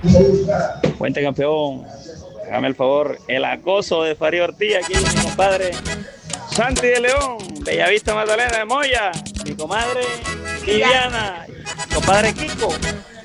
Cuente campeón, hágame el favor, el acoso de Farid Ortiz, aquí mi compadre Santi de León, Bellavista Magdalena de Moya, mi comadre Viviana, mi compadre Kiko.